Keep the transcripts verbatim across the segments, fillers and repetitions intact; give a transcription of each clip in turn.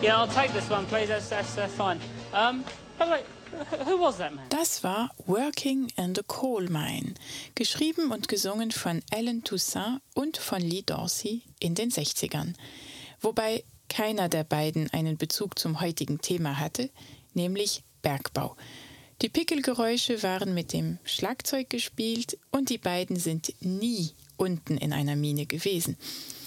Yeah, I'll take this one, please. That's, that's uh, fine. Um, by the way, who was that man? Das war Working in the Coal Mine, geschrieben und gesungen von Alan Toussaint und von Lee Dorsey in den sechzigern. Wobei keiner der beiden einen Bezug zum heutigen Thema hatte, nämlich Bergbau. Die Pickelgeräusche waren mit dem Schlagzeug gespielt und die beiden sind nie unten in einer Mine gewesen.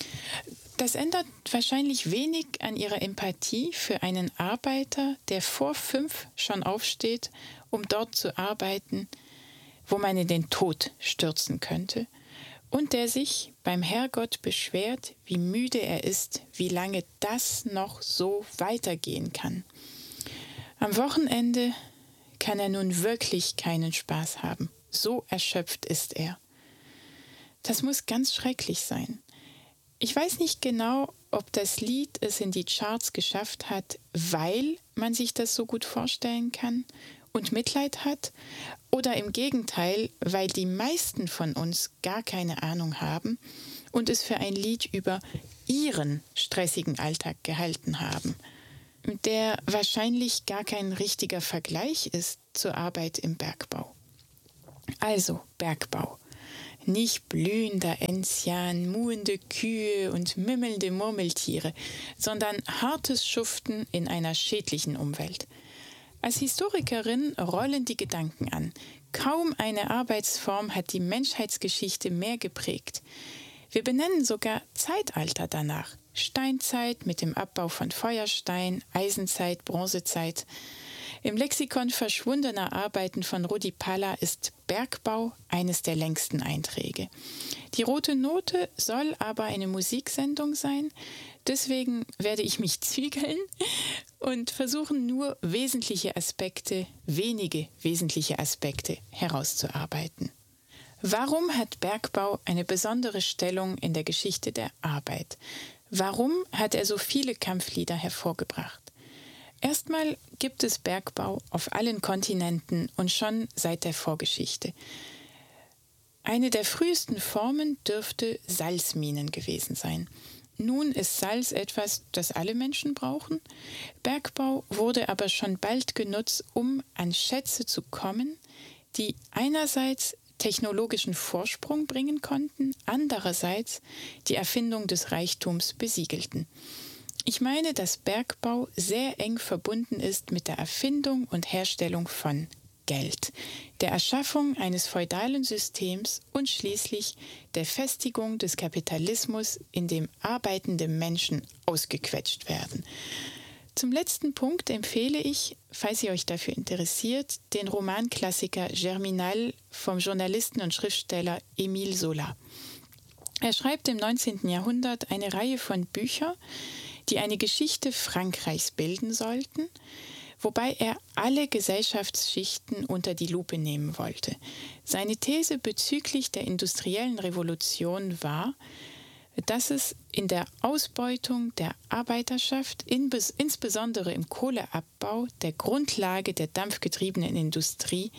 Das ändert wahrscheinlich wenig an ihrer Empathie für einen Arbeiter, der vor fünf schon aufsteht, um dort zu arbeiten, wo man in den Tod stürzen könnte, und der sich beim Herrgott beschwert, wie müde er ist, wie lange das noch so weitergehen kann. Am Wochenende kann er nun wirklich keinen Spaß haben. So erschöpft ist er. Das muss ganz schrecklich sein. Ich weiß nicht genau, ob das Lied es in die Charts geschafft hat, weil man sich das so gut vorstellen kann und Mitleid hat, oder im Gegenteil, weil die meisten von uns gar keine Ahnung haben und es für ein Lied über ihren stressigen Alltag gehalten haben, der wahrscheinlich gar kein richtiger Vergleich ist zur Arbeit im Bergbau. Also Bergbau. Nicht blühender Enzian, muhende Kühe und mümmelnde Murmeltiere, sondern hartes Schuften in einer schädlichen Umwelt. Als Historikerin rollen die Gedanken an. Kaum eine Arbeitsform hat die Menschheitsgeschichte mehr geprägt. Wir benennen sogar Zeitalter danach. Steinzeit mit dem Abbau von Feuerstein, Eisenzeit, Bronzezeit. Im Lexikon verschwundener Arbeiten von Rudi Palla ist Bergbau eines der längsten Einträge. Die Rote Note soll aber eine Musiksendung sein, deswegen werde ich mich zügeln und versuchen, nur wesentliche Aspekte, wenige wesentliche Aspekte herauszuarbeiten. Warum hat Bergbau eine besondere Stellung in der Geschichte der Arbeit? Warum hat er so viele Kampflieder hervorgebracht? Erstmal gibt es Bergbau auf allen Kontinenten und schon seit der Vorgeschichte. Eine der frühesten Formen dürfte Salzminen gewesen sein. Nun ist Salz etwas, das alle Menschen brauchen. Bergbau wurde aber schon bald genutzt, um an Schätze zu kommen, die einerseits technologischen Vorsprung bringen konnten, andererseits die Erfindung des Reichtums besiegelten. Ich meine, dass Bergbau sehr eng verbunden ist mit der Erfindung und Herstellung von Geld, der Erschaffung eines feudalen Systems und schließlich der Festigung des Kapitalismus, in dem arbeitende Menschen ausgequetscht werden. Zum letzten Punkt empfehle ich, falls ihr euch dafür interessiert, den Romanklassiker Germinal vom Journalisten und Schriftsteller Émile Zola. Er schreibt im neunzehnten Jahrhundert eine Reihe von Büchern, die eine Geschichte Frankreichs bilden sollten, wobei er alle Gesellschaftsschichten unter die Lupe nehmen wollte. Seine These bezüglich der industriellen Revolution war, dass es in der Ausbeutung der Arbeiterschaft, insbesondere im Kohleabbau, der Grundlage der dampfgetriebenen Industrie,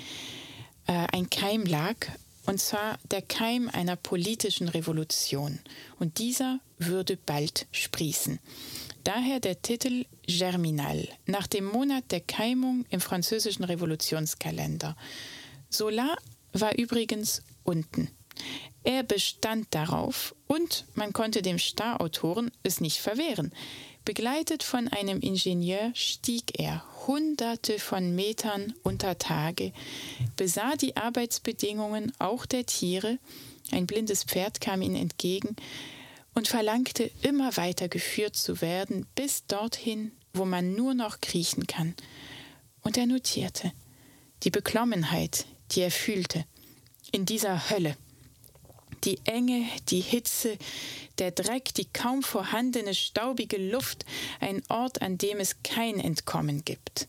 ein Keim lag, und zwar der Keim einer politischen Revolution. Und dieser würde bald sprießen. Daher der Titel Germinal, nach dem Monat der Keimung im französischen Revolutionskalender. Zola war übrigens unten. Er bestand darauf und man konnte dem Starautoren es nicht verwehren. Begleitet von einem Ingenieur stieg er Hunderte von Metern unter Tage, besah die Arbeitsbedingungen auch der Tiere, ein blindes Pferd kam ihm entgegen und verlangte, immer weiter geführt zu werden, bis dorthin, wo man nur noch kriechen kann. Und er notierte die Beklommenheit, die er fühlte, in dieser Hölle. Die Enge, die Hitze, der Dreck, die kaum vorhandene staubige Luft, ein Ort, an dem es kein Entkommen gibt.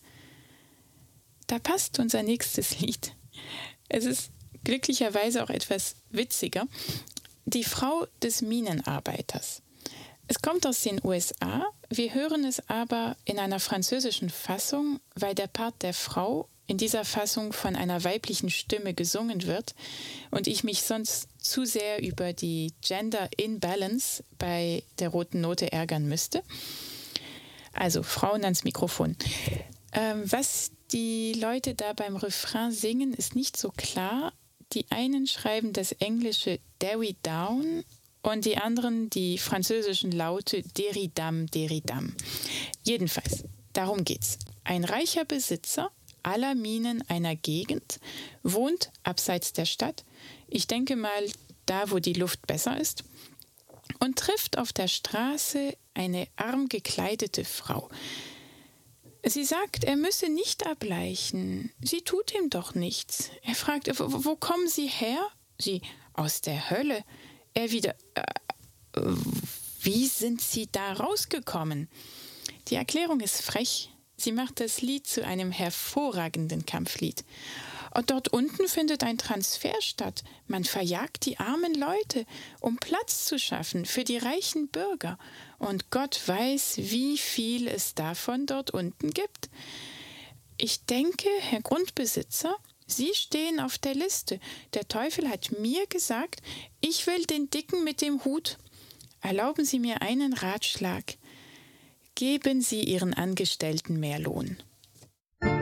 Da passt unser nächstes Lied. Es ist glücklicherweise auch etwas witziger. Die Frau des Minenarbeiters. Es kommt aus den U S A, wir hören es aber in einer französischen Fassung, weil der Part der Frau in dieser Fassung von einer weiblichen Stimme gesungen wird und ich mich sonst zu sehr über die Gender Imbalance bei der Roten Note ärgern müsste. Also Frauen ans Mikrofon. Ähm, was die Leute da beim Refrain singen, ist nicht so klar. Die einen schreiben das englische Derry down und die anderen die französischen Laute Deridam, Deridam. Jedenfalls, darum geht's. Ein reicher Besitzer aller Minen einer Gegend wohnt abseits der Stadt, ich denke mal da, wo die Luft besser ist, und trifft auf der Straße eine arm gekleidete Frau. Sie sagt, er müsse nicht ableichen. Sie tut ihm doch nichts. Er fragt, wo, wo kommen Sie her? Sie, aus der Hölle. Er wieder, äh, wie sind Sie da rausgekommen? Die Erklärung ist frech. Sie macht das Lied zu einem hervorragenden Kampflied. Und dort unten findet ein Transfer statt. Man verjagt die armen Leute, um Platz zu schaffen für die reichen Bürger. Und Gott weiß, wie viel es davon dort unten gibt. Ich denke, Herr Grundbesitzer, Sie stehen auf der Liste. Der Teufel hat mir gesagt, ich will den Dicken mit dem Hut. Erlauben Sie mir einen Ratschlag. Geben Sie Ihren Angestellten mehr Lohn.